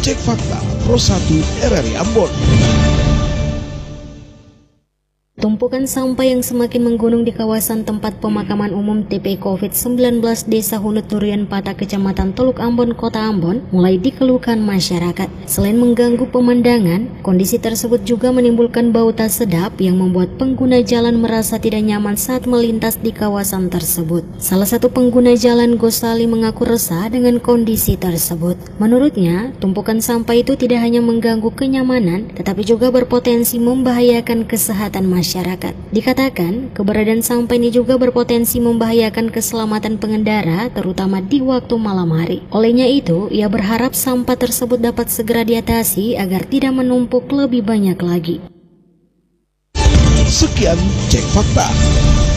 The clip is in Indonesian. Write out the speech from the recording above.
Cek Fakta Pro 1 RRI Ambon. Tumpukan sampah yang semakin menggunung di kawasan tempat pemakaman umum TPI COVID-19 Desa Hunut Durian Patah, Kecamatan Teluk Ambon, Kota Ambon, mulai dikeluhkan masyarakat. Selain mengganggu pemandangan, kondisi tersebut juga menimbulkan bau tak sedap yang membuat pengguna jalan merasa tidak nyaman saat melintas di kawasan tersebut. Salah satu pengguna jalan, Gosali, mengaku resah dengan kondisi tersebut. Menurutnya, tumpukan sampah itu tidak hanya mengganggu kenyamanan, tetapi juga berpotensi membahayakan kesehatan masyarakat. Dikatakan, keberadaan sampah ini juga berpotensi membahayakan keselamatan pengendara, terutama di waktu malam hari. Olehnya itu, ia berharap sampah tersebut dapat segera diatasi agar tidak menumpuk lebih banyak lagi. Sekian Cek Fakta.